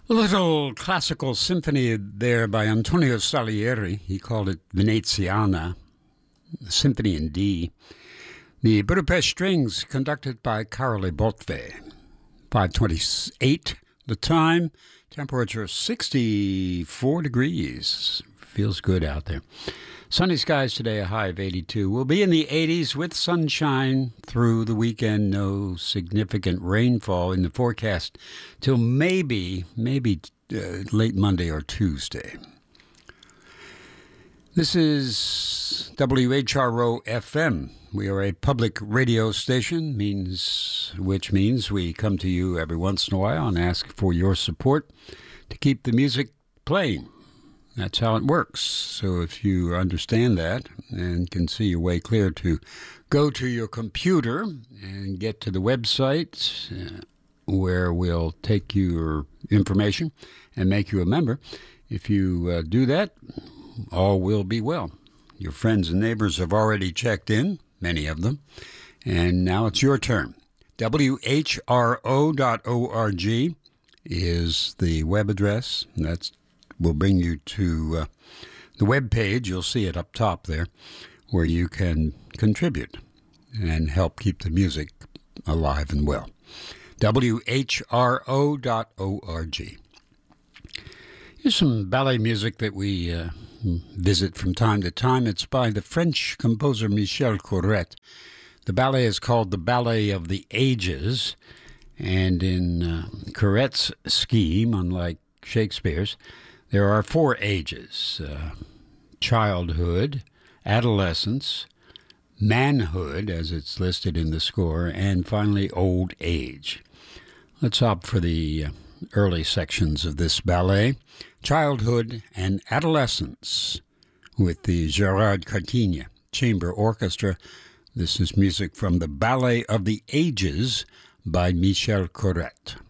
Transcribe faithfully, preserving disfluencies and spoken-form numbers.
A little classical symphony there by Antonio Salieri. He called it Veneziana, Symphony in D. The Budapest Strings, conducted by Karoli Botve. five twenty-eight the time. Temperature sixty-four degrees. Feels good out there. Sunny skies today, a high of eighty-two. We'll be in the eighties with sunshine through the weekend. No significant rainfall in the forecast till maybe, maybe uh, late Monday or Tuesday. This is W H R O F M. We are a public radio station, means which means we come to you every once in a while and ask for your support to keep the music playing. That's how it works. So if you understand that and can see your way clear to go to your computer and get to the website uh, where we'll take your information and make you a member, if you uh, do that, all will be well. Your friends and neighbors have already checked in, many of them, and now it's your turn. W H R O dot org is the web address. That's will bring you to uh, the web page. You'll see it up top there, where you can contribute and help keep the music alive and well. W H R O dot org. Here's some ballet music that we uh, visit from time to time. It's by the French composer Michel Corrette. The ballet is called the Ballet of the Ages, and in uh, Corrette's scheme, unlike Shakespeare's, there are four ages: uh, childhood, adolescence, manhood, as it's listed in the score, and finally old age. Let's opt for the uh, early sections of this ballet, childhood and adolescence, with the Gérard Cartigna Chamber Orchestra. This is music from the Ballet of the Ages by Michel Corrette.